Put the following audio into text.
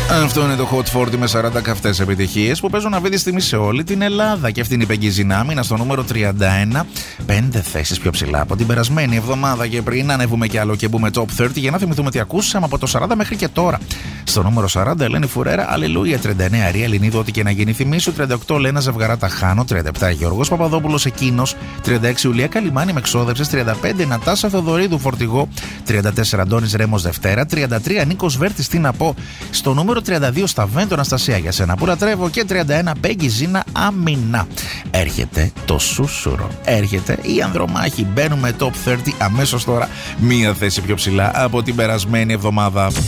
Αυτό είναι το Hot 40 με 40 καυτές επιτυχίες που παίζουν αυτή τη στιγμή σε όλη την Ελλάδα. Και αυτή είναι η Πέγγι Νάμινα στο νούμερο 31. 5 θέσεις πιο ψηλά από την περασμένη εβδομάδα. Και πριν ανέβουμε κι άλλο και μπούμε top 30 για να θυμηθούμε τι ακούσαμε από το 40 μέχρι και τώρα. Στο νούμερο 40 Ελένη Φουρέρα, Αλληλούια. 39 Αρία Ελληνίδου, ό,τι και να γίνει θυμίσου. 38 Λένα Ζευγαράτα Χάνο. 37 Γιώργος Παπαδόπουλος Εκείνος. 36 Ιουλία Καλιμάνη με εξόδευσες. 35 Νατάσα Θοδωρίδου Φορτηγό. 34 Αντώνης Ρέμος Δευτέρα. 33 Νίκος Βέρτης, τι να πω. Στο νούμερο 32 Σταβέντο Αναστασία για σένα που λατρεύω. Και 31 Πέγγι Ζήνα Αμινά. Έρχεται το σούσουρο. Έρχεται η Ανδρομάχη. Μπαίνουμε top 30 αμέσως τώρα. Μία θέση πιο ψηλά από την περασμένη εβδομάδα.